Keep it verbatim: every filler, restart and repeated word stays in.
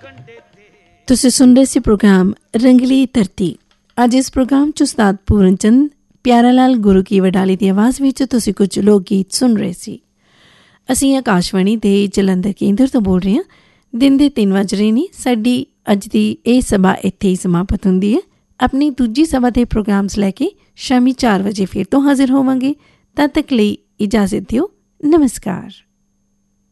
ਤੁਸੀਂ ਸੁਣ ਰਹੇ ਸੀ ਪ੍ਰੋਗਰਾਮ ਰੰਗਲੀ ਧਰਤੀ। ਅੱਜ ਇਸ ਪ੍ਰੋਗਰਾਮ 'ਚ ਉਸਤਾਦ ਪੂਰਨ ਚੰਦ ਪਿਆਰਾ ਲਾਲ ਗੁਰੂ ਕੀ ਵਡਾਲੀ ਦੀ ਆਵਾਜ਼ ਵਿੱਚ ਤੁਸੀਂ ਕੁਝ ਲੋਕ ਗੀਤ ਸੁਣ ਰਹੇ ਸੀ। ਅਸੀਂ ਆਕਾਸ਼ਵਾਣੀ ਦੇ ਜਲੰਧਰ ਕੇਂਦਰ ਤੋਂ ਬੋਲ ਰਹੇ ਹਾਂ। ਦਿਨ ਦੇ ਤਿੰਨ ਵੱਜ ਰਹੇ ਨੇ। ਸਾਡੀ ਅੱਜ ਦੀ ਇਹ ਸਭਾ ਇੱਥੇ ਹੀ ਸਮਾਪਤ ਹੁੰਦੀ ਹੈ। ਆਪਣੀ ਦੂਜੀ ਸਭਾ ਦੇ ਪ੍ਰੋਗਰਾਮਸ ਲੈ ਕੇ ਸ਼ਾਮੀ ਚਾਰ ਵਜੇ ਫਿਰ ਤੋਂ ਹਾਜ਼ਰ ਹੋਵਾਂਗੇ। ਤਦ ਤੱਕ ਲਈ ਇਜਾਜ਼ਤ ਦਿਓ। ਨਮਸਕਾਰ।